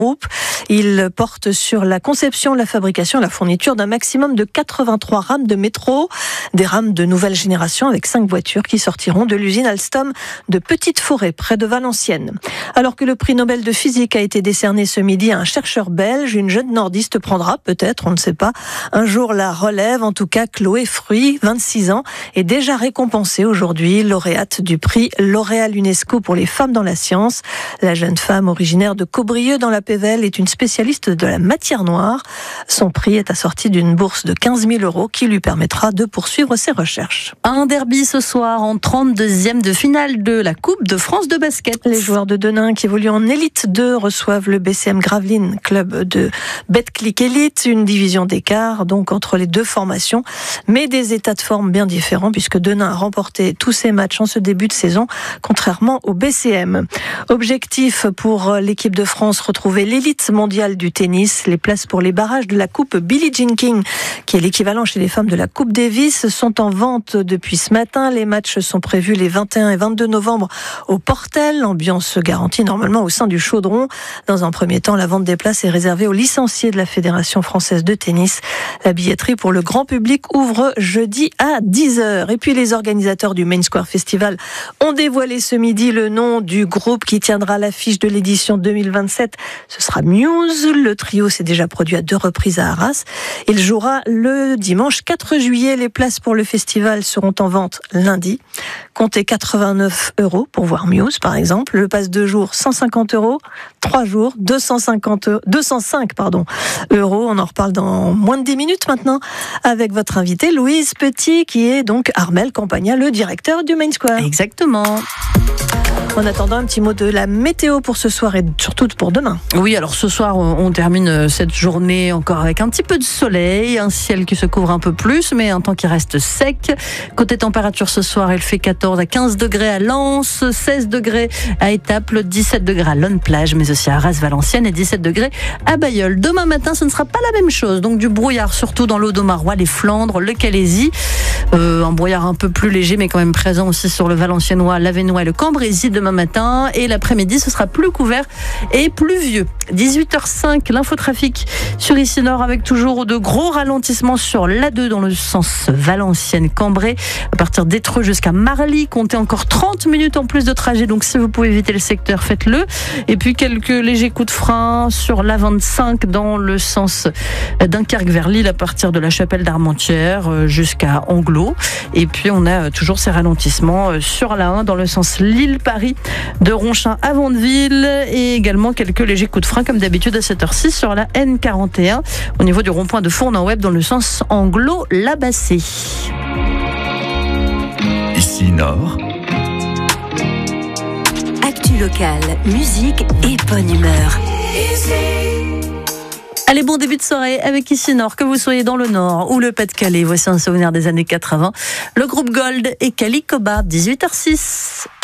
groupe. Il porte sur la conception, la fabrication, la fourniture d'un maximum de 83 rames de métro, des rames de nouvelle génération avec 5 voitures qui sortiront de l'usine Alstom de Petite-Forêt, près de Valenciennes. Alors que le prix Nobel de physique a été décerné ce midi à un chercheur belge, une jeune nordiste prendra peut-être, on ne sait pas, un jour la relève. En tout cas, Chloé Fruit, 26 ans, est déjà récompensée aujourd'hui, lauréate du prix L'Oréal UNESCO pour les femmes dans la science. La jeune femme originaire de Caubrieux dans la Pévèle est une spécialiste de la matière noire. Son prix est assorti d'une bourse de 15 000 € qui lui permettra de poursuivre ses recherches. Un derby ce soir en 32e de finale de la Coupe de France de basket. Les joueurs de Denain qui évoluent en Élite 2 reçoivent le BCM Gravelines, club de Betclic Élite, une division d'écart donc entre les deux formations, mais des états de forme bien différents puisque Denain a remporté tous ses matchs en ce début de saison, contrairement au BCM. Objectif pour l'équipe de France, retrouver l'élite mondiale du tennis. Les places pour les barrages de la Coupe Billie Jean King, qui est l'équivalent chez les femmes de la Coupe Davis, sont en vente depuis ce matin. Les matchs sont prévus les 21 et 22 novembre au Portel. Ambiance garantie normalement au sein du Chaudron. Dans un premier temps, la vente des places est réservée aux licenciés de la Fédération française de tennis. La billetterie pour le grand public ouvre jeudi à 10h. Et puis les organisateurs du Main Square Festival ont dévoilé ce midi le nom du groupe qui tiendra l'affiche de l'édition 2027. Ce sera Muse. Le trio s'est déjà produit à 2 reprises à Arras. Il jouera le dimanche 4 juillet. Les places pour le festival seront en vente lundi. Comptez 89 € pour voir Muse, par exemple. Le pass 2 jours, 150 €. 3 jours, 205 €. On en reparle dans moins de 10 minutes maintenant avec votre invitée Louise Petit, qui est donc Armel Campagna, le directeur du Main Square. Exactement. En attendant, un petit mot de la météo pour ce soir et surtout pour demain. Oui, alors ce soir, on termine cette journée encore avec un petit peu de soleil, un ciel qui se couvre un peu plus, mais un temps qui reste sec. Côté température, ce soir, il fait 14 à 15 degrés à Lens, 16 degrés à Étaples, 17 degrés à Lonne-Plage, mais aussi à Arras-Valenciennes et 17 degrés à Bailleul. Demain matin, ce ne sera pas la même chose. Donc du brouillard, surtout dans l'Audomarois, les Flandres, le Calaisis. Un brouillard un peu plus léger, mais quand même présent aussi sur le Valenciennois, l'Avesnois et le Cambrésis demain matin. Et l'après-midi, ce sera plus couvert et pluvieux. 18h05, l'infotrafic sur Ici Nord avec toujours de gros ralentissements sur l'A2 dans le sens Valenciennes-Cambrai. À partir d'Étreux jusqu'à Marly, comptez encore 30 minutes en plus de trajet. Donc si vous pouvez éviter le secteur, faites-le. Et puis quelques légers coups de frein sur l'A25 dans le sens Dunkerque vers Lille à partir de la Chapelle d'Armentières jusqu'à Anglo. Et puis on a toujours ces ralentissements sur l'A1 dans le sens Lille-Paris de Ronchin à Vandeville et également quelques légers coups de frein comme d'habitude à 7h06 sur la N41 au niveau du rond-point de Fournan-Web dans le sens Anglo-Labassé. Ici Nord. Actu locale, musique et bonne humeur. Allez, bon début de soirée avec Ici Nord, que vous soyez dans le Nord ou le Pas-de-Calais. Voici un souvenir des années 80. Le groupe Gold et Calicoba, 18h06.